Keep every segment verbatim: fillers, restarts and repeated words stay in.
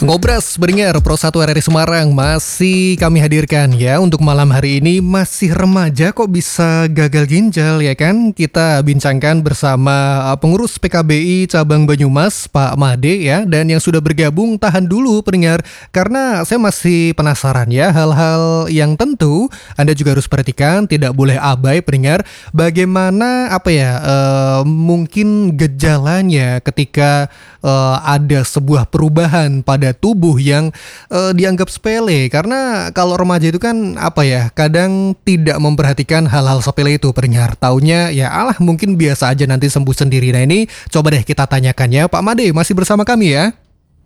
Ngobras Beringer Pro satu R R I Semarang masih kami hadirkan ya untuk malam hari ini. Masih remaja kok bisa gagal ginjal ya kan? Kita bincangkan bersama uh, pengurus P K B I Cabang Banyumas Pak Made ya. Dan yang sudah bergabung tahan dulu pendengar, karena saya masih penasaran ya hal-hal yang tentu Anda juga harus perhatikan, tidak boleh abai pendengar. Bagaimana apa ya uh, mungkin gejalanya ketika uh, ada sebuah perubahan pada tubuh yang uh, dianggap sepele. Karena kalau remaja itu kan apa ya, kadang tidak memperhatikan hal-hal sepele itu pendengar. Taunya ya alah mungkin biasa aja, nanti sembuh sendiri. Nah ini coba deh kita tanyakan ya. Pak Made masih bersama kami ya?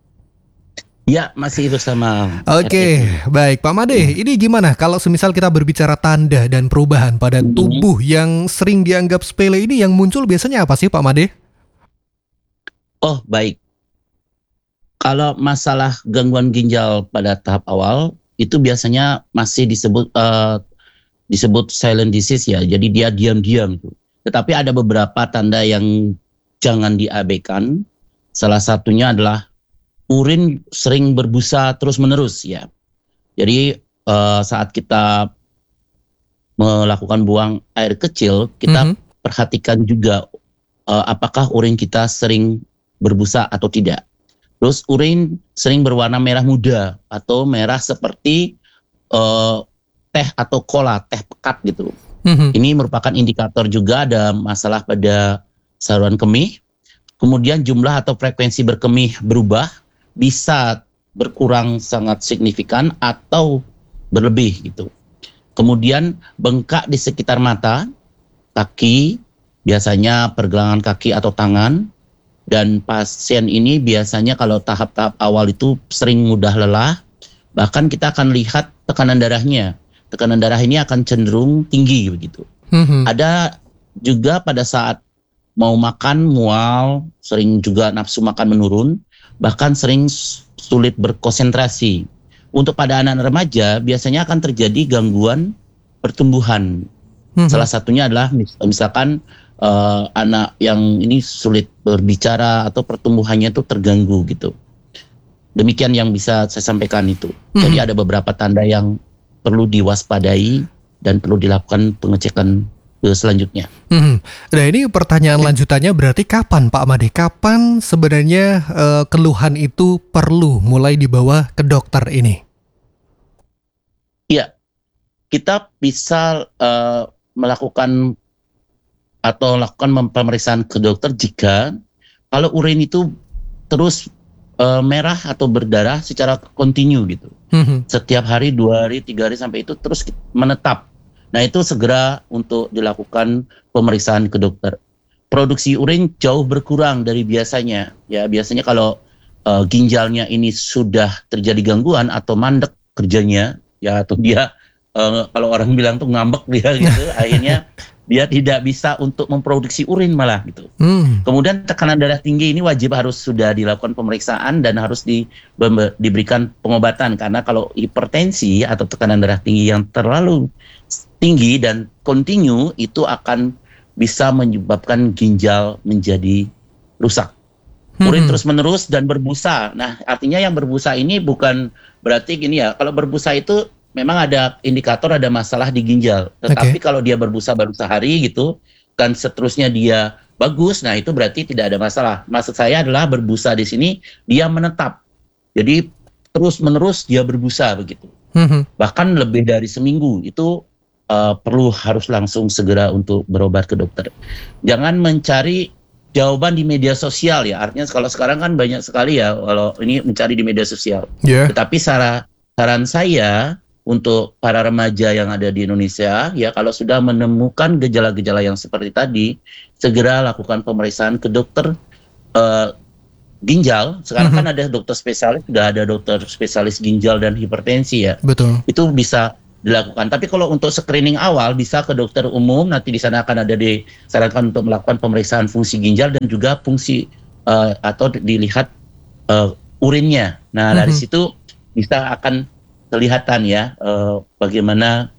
Ya, masih bersama. Oke, baik Pak Made, ini gimana kalau semisal kita berbicara tanda dan perubahan pada tubuh yang sering dianggap sepele ini, yang muncul biasanya apa sih Pak Made? Oh baik, kalau masalah gangguan ginjal pada tahap awal itu biasanya masih disebut uh, disebut silent disease ya, jadi dia diam-diam. Tetapi ada beberapa tanda yang jangan diabaikan. Salah satunya adalah urin sering berbusa terus-menerus ya. Jadi uh, saat kita melakukan buang air kecil, kita mm-hmm. perhatikan juga uh, apakah urin kita sering berbusa atau tidak. Terus urin sering berwarna merah muda atau merah seperti uh, teh atau cola, teh pekat gitu. Mm-hmm. Ini merupakan indikator juga ada masalah pada saluran kemih. Kemudian jumlah atau frekuensi berkemih berubah, bisa berkurang sangat signifikan atau berlebih gitu. Kemudian bengkak di sekitar mata, kaki, biasanya pergelangan kaki atau tangan. Dan pasien ini biasanya kalau tahap-tahap awal itu sering mudah lelah, bahkan kita akan lihat tekanan darahnya. Tekanan darah ini akan cenderung tinggi begitu. Mm-hmm. Ada juga pada saat mau makan mual, sering juga nafsu makan menurun, bahkan sering sulit berkonsentrasi. Untuk pada anak remaja biasanya akan terjadi gangguan pertumbuhan. Mm-hmm. Salah satunya adalah misalkan Uh, anak yang ini sulit berbicara atau pertumbuhannya itu terganggu gitu. Demikian yang bisa saya sampaikan itu. Mm-hmm. Jadi ada beberapa tanda yang perlu diwaspadai dan perlu dilakukan pengecekan uh, selanjutnya. Mm-hmm. Nah ini pertanyaan lanjutannya berarti kapan Pak Made? Kapan sebenarnya uh, keluhan itu perlu mulai dibawa ke dokter ini? Iya, kita bisa uh, melakukan atau lakukan pemeriksaan ke dokter jika kalau urin itu terus e, merah atau berdarah secara kontinu gitu. Mm-hmm. Setiap hari, dua hari, tiga hari sampai itu terus menetap. Nah itu segera untuk dilakukan pemeriksaan ke dokter. Produksi urin jauh berkurang dari biasanya. Ya biasanya kalau e, ginjalnya ini sudah terjadi gangguan atau mandek kerjanya, ya atau dia e, kalau orang bilang tuh ngambek dia gitu, akhirnya dia tidak bisa untuk memproduksi urin malah gitu. Hmm. Kemudian tekanan darah tinggi ini wajib harus sudah dilakukan pemeriksaan dan harus di, be, diberikan pengobatan. Karena kalau hipertensi atau tekanan darah tinggi yang terlalu tinggi dan kontinu itu akan bisa menyebabkan ginjal menjadi rusak. Hmm. Urin terus menerus dan berbusa. Nah artinya yang berbusa ini bukan berarti gini ya, kalau berbusa itu memang ada indikator ada masalah di ginjal. Tetapi okay. kalau dia berbusa baru sehari gitu, dan seterusnya dia bagus, nah itu berarti tidak ada masalah. Maksud saya adalah berbusa di sini dia menetap. Jadi terus menerus dia berbusa begitu. Mm-hmm. Bahkan lebih dari seminggu itu uh, perlu harus langsung segera untuk berobat ke dokter. Jangan mencari jawaban di media sosial ya. Artinya kalau sekarang kan banyak sekali ya kalau ini mencari di media sosial. Yeah. Tetapi saran saran saya untuk para remaja yang ada di Indonesia, ya kalau sudah menemukan gejala-gejala yang seperti tadi, segera lakukan pemeriksaan ke dokter uh, ginjal. Sekarang mm-hmm. kan ada dokter spesialis, sudah ada dokter spesialis ginjal dan hipertensi ya. Betul. Itu bisa dilakukan. Tapi kalau untuk screening awal bisa ke dokter umum, nanti di sana akan ada disarankan untuk melakukan pemeriksaan fungsi ginjal dan juga fungsi uh, atau dilihat uh, urinnya. Nah mm-hmm. dari situ bisa akan kelihatan ya uh, bagaimana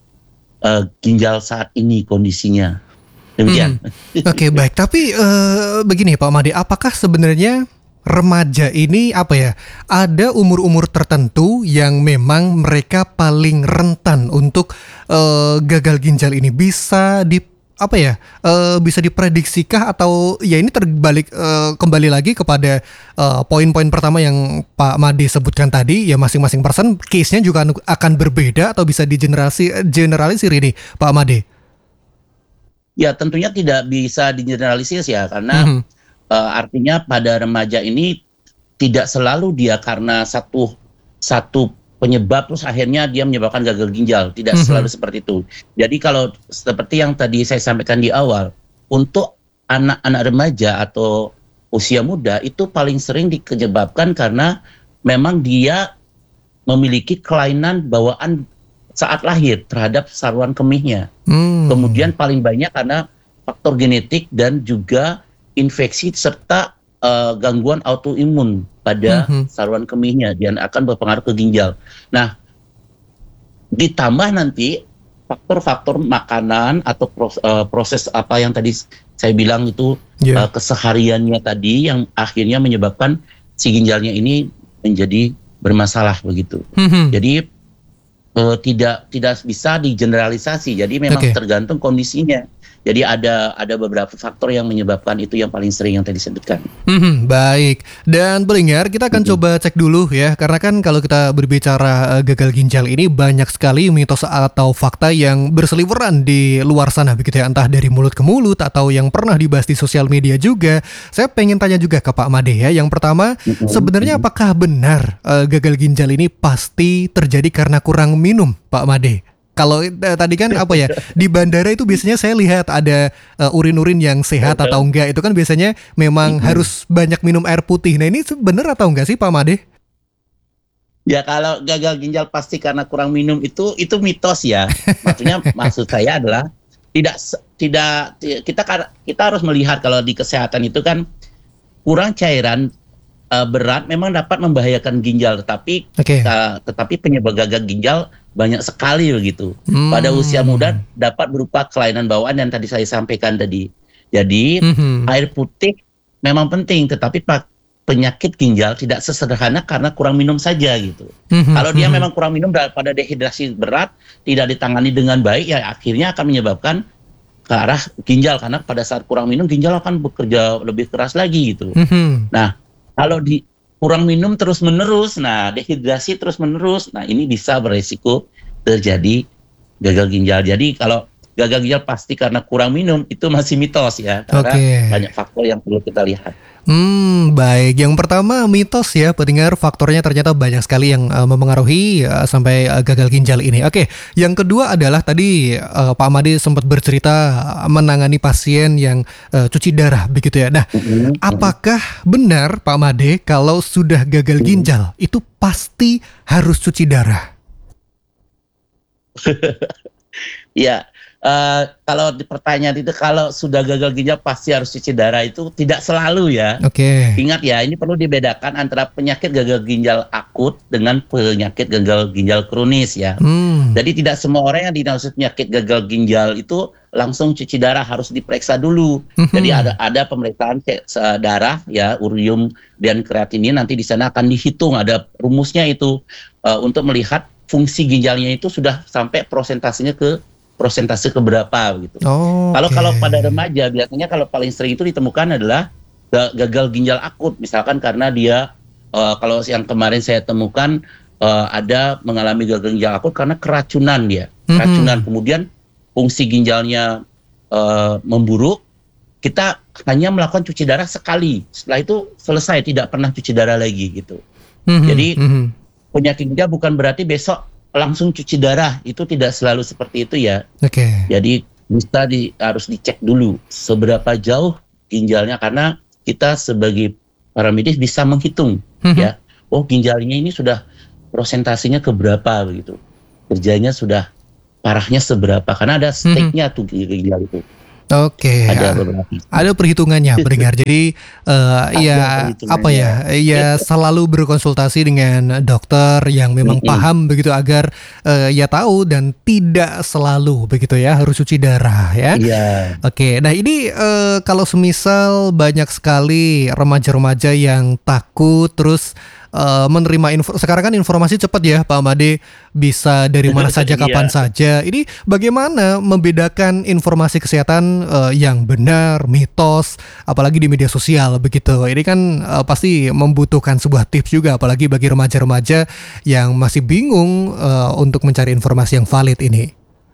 uh, ginjal saat ini kondisinya. Demikian. Hmm. Oke okay, baik. Tapi uh, begini Pak Made, apakah sebenarnya remaja ini apa ya? Ada umur-umur tertentu yang memang mereka paling rentan untuk eh, gagal ginjal ini. Bisa di apa ya? eh, bisa diprediksikah atau ya ini terbalik eh, kembali lagi kepada eh, poin-poin pertama yang Pak Made sebutkan tadi, ya masing-masing person case-nya juga anu- akan berbeda atau bisa digenerasi generalisir ini, Pak Made. Ya tentunya tidak bisa digeneralisir ya, karena Mhm. eh, artinya pada remaja ini tidak selalu dia karena satu satu penyebab terus akhirnya dia menyebabkan gagal ginjal, tidak selalu Mhm. seperti itu. Jadi kalau seperti yang tadi saya sampaikan di awal, untuk anak-anak remaja atau usia muda itu paling sering disebabkan karena memang dia memiliki kelainan bawaan saat lahir terhadap saluran kemihnya. Hmm. Kemudian paling banyak karena faktor genetik dan juga infeksi serta eh, gangguan autoimun pada Mhm. saluran kemihnya dan akan berpengaruh ke ginjal. Nah, ditambah nanti faktor-faktor makanan atau pros- eh, proses apa yang tadi saya bilang itu Ya. eh, kesehariannya tadi yang akhirnya menyebabkan si ginjalnya ini menjadi bermasalah begitu. Mhm. Jadi eh, tidak tidak bisa digeneralisasi. Jadi memang Oke. tergantung kondisinya. Jadi ada ada beberapa faktor yang menyebabkan itu yang paling sering yang tadi disebutkan. Mhm, baik. Dan pendengar, kita akan Mhm. coba cek dulu ya, karena kan kalau kita berbicara eh, gagal ginjal ini banyak sekali mitos atau fakta yang berseliweran di luar sana begitu ya, entah dari mulut ke mulut atau yang pernah dibahas di sosial media juga. Saya pengen tanya juga ke Pak Made ya. Yang pertama, Mhm. sebenarnya Mhm. apakah benar eh, gagal ginjal ini pasti terjadi karena kurang minum, Pak Made? Kalau eh, tadi kan apa ya, di bandara itu biasanya saya lihat ada eh, urin-urin yang sehat atau enggak, itu kan biasanya memang Mhm. harus banyak minum air putih. Nah ini bener atau enggak sih Pak Made? Ya kalau gagal ginjal pasti karena kurang minum itu itu mitos ya. Maksudnya maksud saya adalah tidak se- tidak ti- kita kar- kita harus melihat kalau di kesehatan itu kan kurang cairan eh, berat memang dapat membahayakan ginjal, tetapi Oke. eh, tetapi penyebab gagal ginjal banyak sekali begitu. Pada usia Hmm. muda dapat berupa kelainan bawaan yang tadi saya sampaikan tadi. Jadi Mhm. air putih memang penting, tetapi pak penyakit ginjal tidak sesederhana karena kurang minum saja gitu. Mhm. Kalau dia Mhm. memang kurang minum pada dehidrasi berat, tidak ditangani dengan baik, ya akhirnya akan menyebabkan ke arah ginjal karena pada saat kurang minum ginjal akan bekerja lebih keras lagi gitu. Mhm. Nah, kalau di kurang minum terus-menerus, nah dehidrasi terus-menerus, nah ini bisa beresiko terjadi gagal ginjal. Jadi kalau gagal ginjal pasti karena kurang minum itu masih mitos ya, karena Oke. banyak faktor yang perlu kita lihat. Hmm, baik. Yang pertama mitos ya, pendengar, faktornya ternyata banyak sekali yang eh, memengaruhi eh, sampai eh, gagal ginjal ini. Oke, yang kedua adalah tadi eh, Pak Made sempat bercerita eh, menangani pasien yang eh, cuci darah begitu ya. Nah, Mhm, mhm, apakah benar Pak Made kalau sudah gagal mhm. ginjal itu pasti harus cuci darah? Ya, eh, kalau di pertanyaan itu kalau sudah gagal ginjal pasti harus cuci darah itu tidak selalu ya. Oke. Ingat ya, ini perlu dibedakan antara penyakit gagal ginjal akut dengan penyakit gagal ginjal kronis ya. Hmm. Jadi tidak semua orang yang didiagnosis penyakit gagal ginjal itu langsung cuci darah, harus diperiksa dulu. Mhm. Jadi ada ada pemeriksaan cek se- darah ya, urium dan kreatinin, nanti di sana akan dihitung, ada rumusnya itu eh, untuk melihat fungsi ginjalnya itu sudah sampai prosentasenya ke prosentase ke berapa gitu. Kalau Oke. kalau pada remaja biasanya kalau paling sering itu ditemukan adalah ga- gagal ginjal akut, misalkan karena dia eh, kalau yang kemarin saya temukan eh, ada mengalami gagal ginjal akut karena keracunan dia, Mhm. keracunan kemudian fungsi ginjalnya eh, memburuk. Kita hanya melakukan cuci darah sekali, setelah itu selesai, tidak pernah cuci darah lagi gitu. Mhm. Jadi Mhm. penyakit ginjal bukan berarti besok langsung cuci darah, itu tidak selalu seperti itu ya. Oke. Jadi bisa di, harus dicek dulu seberapa jauh ginjalnya, karena kita sebagai para medis bisa menghitung Mhm. ya. Oh ginjalnya ini sudah prosentasinya ke berapa begitu. Kerjanya sudah parahnya seberapa, karena ada stake-nya tuh ginjal itu. Oke, Ada a- beberapa. ada perhitungannya pendengar. Jadi eh, Ada ya apa perhitungannya. ya, ya selalu berkonsultasi dengan dokter yang memang Mm-mm. paham begitu agar eh, ya tahu dan tidak selalu begitu ya harus cuci darah ya. Iya, Oke, nah ini eh, kalau semisal banyak sekali remaja-remaja yang takut terus eh, menerima info, sekarang kan informasi cepat ya Pak Made, bisa dari mana saja kapan iya. saja. Ini bagaimana membedakan informasi kesehatan eh, yang benar, mitos, apalagi di media sosial begitu. Ini kan eh, pasti membutuhkan sebuah tips juga apalagi bagi remaja-remaja yang masih bingung eh, untuk mencari informasi yang valid ini.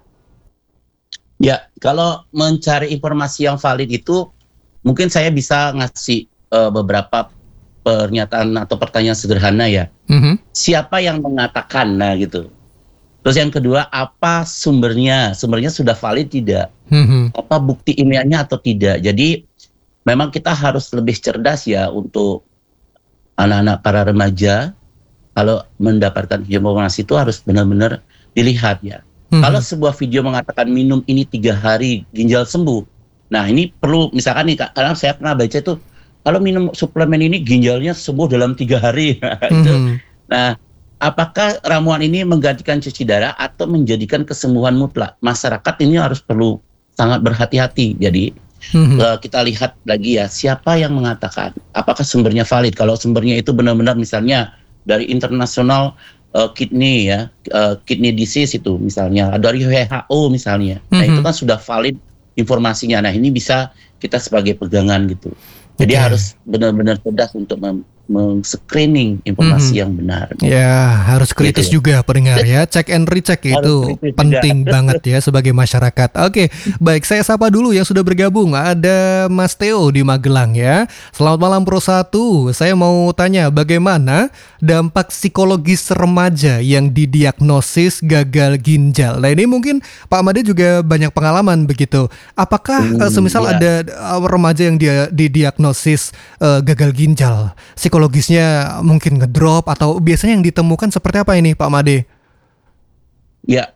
Ya, kalau mencari informasi yang valid itu, mungkin saya bisa ngasih eh, beberapa pernyataan atau pertanyaan sederhana ya. Mhm, Siapa yang mengatakan, nah gitu. Terus yang kedua, apa sumbernya? Sumbernya sudah valid tidak? mhm, Apa bukti ilmiahnya atau tidak? Jadi memang kita harus lebih cerdas ya untuk anak-anak para remaja. Kalau mendapatkan informasi itu harus benar-benar dilihat ya. Kalau mhm, sebuah video mengatakan minum ini tiga hari ginjal sembuh, nah ini perlu misalkan nih Kak, karena saya pernah baca itu kalau minum suplemen ini ginjalnya sembuh dalam tiga hari. Itu, mhm, nah apakah ramuan ini menggantikan cuci darah atau menjadikan kesembuhan mutlak? Masyarakat ini harus perlu sangat berhati-hati. Jadi mhm. eh, kita lihat lagi ya siapa yang mengatakan, apakah sumbernya valid? Kalau sumbernya itu benar-benar misalnya dari internasional eh, kidney ya, eh, kidney disease itu misalnya dari W H O misalnya. Nah, itu Mhm. kan sudah valid informasinya. Nah, ini bisa kita sebagai pegangan gitu. Jadi Oke. harus benar-benar cerdas untuk mem- meng-screening Mhm. informasi yang benar. Ya, harus kritis Gitu. juga pendengar ya. Cek and recheck Harus itu kritis juga. penting banget ya sebagai masyarakat. Oke, baik saya sapa dulu yang sudah bergabung. Ada Mas Theo di Magelang ya. Selamat malam Pro satu. Saya mau tanya bagaimana dampak psikologis remaja yang didiagnosis gagal ginjal. Nah, ini mungkin Pak Made juga banyak pengalaman begitu. Apakah eh, Hmm, semisal ya. ada eh, remaja yang dia didiagnosis eh, gagal ginjal, psikologisnya mungkin ngedrop atau biasanya yang ditemukan seperti apa ini Pak Made? Ya,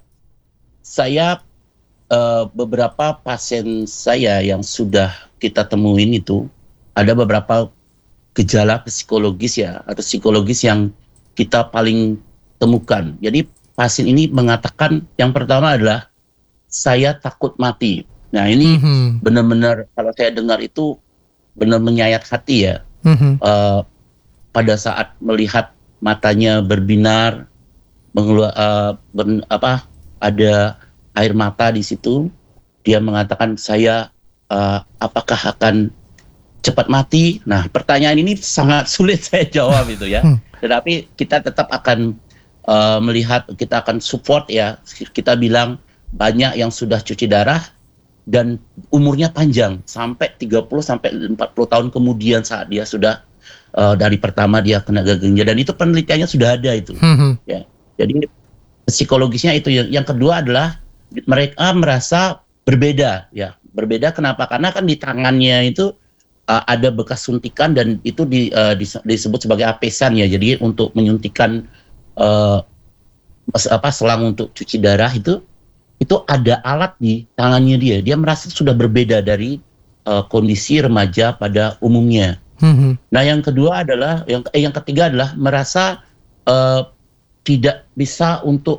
saya eh, beberapa pasien saya yang sudah kita temuin itu ada beberapa gejala psikologis ya atau psikologis yang kita paling temukan. Jadi pasien ini mengatakan yang pertama adalah saya takut mati. Nah ini Mhm, benar-benar kalau saya dengar itu benar menyayat hati ya. mhm, Eh, pada saat melihat matanya berbinar, mengeluar, eh, ber- apa ada air mata di situ, dia mengatakan saya eh, apakah akan cepat mati? Nah, pertanyaan ini sangat sulit saya jawab itu ya. hmm, Tetapi kita tetap akan eh, melihat, kita akan support ya. Kita bilang banyak yang sudah cuci darah dan umurnya panjang sampai tiga puluh sampai empat puluh tahun kemudian saat dia sudah eh, dari pertama dia kena gagal ginjal dan itu penelitiannya sudah ada itu mhm, ya. Jadi psikologisnya itu yang, yang kedua adalah mereka merasa berbeda ya. Berbeda kenapa? Karena kan di tangannya itu uh, ada bekas suntikan dan itu di, uh, dis- disebut sebagai apesan ya. Jadi untuk menyuntikkan uh, mas- apa selang untuk cuci darah itu itu ada alat di tangannya dia. Dia merasa sudah berbeda dari uh, kondisi remaja pada umumnya. mhm, Nah, yang kedua adalah yang eh, yang ketiga adalah merasa uh, tidak bisa untuk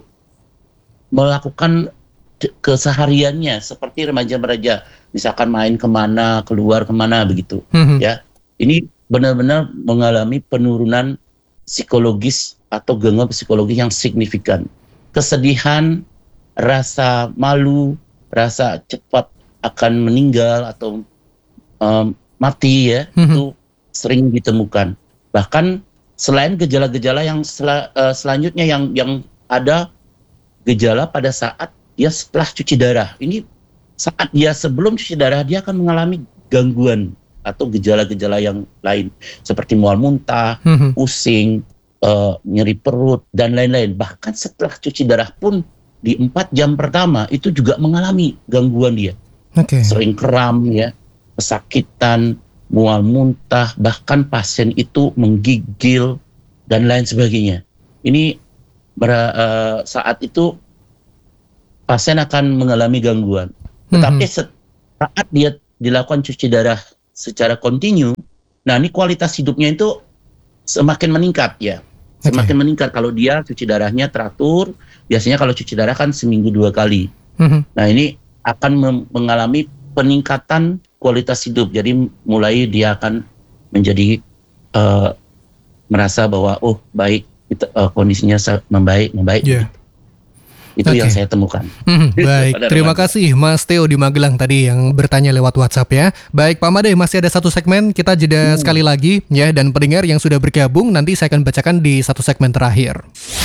melakukan de- kesehariannya seperti remaja-remaja, misalkan main kemana, keluar kemana begitu. mhm, Ya, ini benar-benar mengalami penurunan psikologis atau gangguan psikologis yang signifikan. Kesedihan, rasa malu, rasa cepat akan meninggal atau em, mati ya, mhm, itu sering ditemukan. Bahkan selain gejala-gejala yang sela- eh, selanjutnya yang yang ada gejala pada saat dia setelah cuci darah. Ini saat dia sebelum cuci darah dia akan mengalami gangguan atau gejala-gejala yang lain seperti mual muntah, mhm. pusing, eh, nyeri perut dan lain-lain. Bahkan setelah cuci darah pun di empat jam pertama itu juga mengalami gangguan dia. Oke. Sering kram ya, kesakitan, mual muntah, bahkan pasien itu menggigil dan lain sebagainya. Ini ber- eh, saat itu pasien akan mengalami gangguan. Tetapi Mhm, set- saat dia dilakukan cuci darah secara kontinu, nah ini kualitas hidupnya itu semakin meningkat ya. Semakin okay. meningkat kalau dia cuci darahnya teratur. Biasanya kalau cuci darah kan seminggu dua kali. Mm-hmm. Nah ini akan mem- mengalami peningkatan kualitas hidup. Jadi mulai dia akan menjadi uh, merasa bahwa oh baik, kita, uh, kondisinya membaik, membaik. Yeah. Itu okay. yang saya temukan. Hmm, baik, terima kasih Mas Theo di Magelang tadi yang bertanya lewat WhatsApp ya. Baik Pak Made, masih ada satu segmen, kita jeda hmm. sekali lagi ya. Dan pendengar yang sudah bergabung nanti saya akan bacakan di satu segmen terakhir.